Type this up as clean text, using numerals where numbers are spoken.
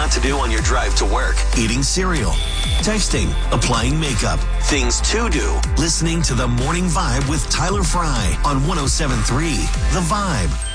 not to do on your drive to work. Eating cereal, texting, applying makeup. Things to do. Listening to The Morning Vibe with Tyler Fry on 107.3 The Vibe.